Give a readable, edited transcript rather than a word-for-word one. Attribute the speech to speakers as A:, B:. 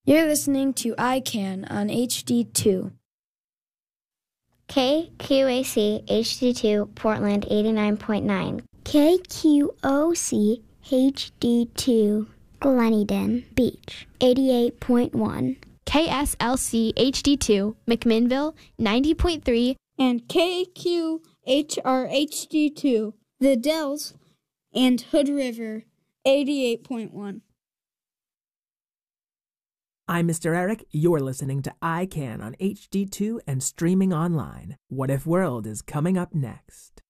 A: You're listening to iCan on HD2.
B: KQAC HD2 Portland 89.9.
C: KQOC HD2 Gleneden Beach 88.1.
D: KSLC HD2 McMinnville 90.3.
E: And KQHR HD2 The Dells and Hood River 88.1.
F: I'm Mr. Eric. You're listening to iCan on HD2 and streaming online. What If World is coming up next.